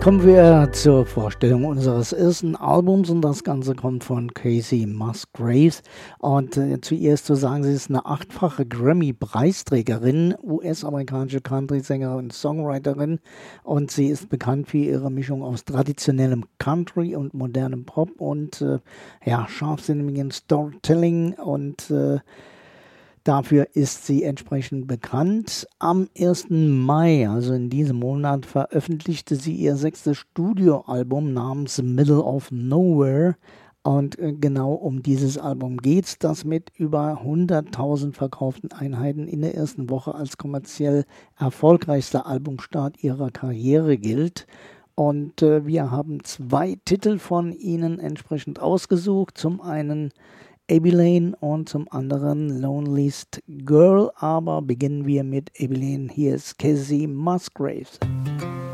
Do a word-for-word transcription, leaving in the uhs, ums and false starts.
Kommen wir zur Vorstellung unseres ersten Albums und das Ganze kommt von Kacey Musgraves und äh, zuerst zu sagen, sie ist eine achtfache Grammy-Preisträgerin, U S-amerikanische Country-Sängerin und Songwriterin und sie ist bekannt für ihre Mischung aus traditionellem Country und modernem Pop und äh, ja, scharfsinnigen Storytelling und äh, dafür ist sie entsprechend bekannt. Am ersten Mai, also in diesem Monat, veröffentlichte sie ihr sechstes Studioalbum namens Middle of Nowhere. Und äh, genau um dieses Album geht es, das mit über hunderttausend verkauften Einheiten in der ersten Woche als kommerziell erfolgreichster Albumstart ihrer Karriere gilt. Und äh, wir haben zwei Titel von ihnen entsprechend ausgesucht. Zum einen Abilene und zum anderen Loneliest Girl, aber beginnen wir mit Abilene. Hier ist Kacey Musgraves.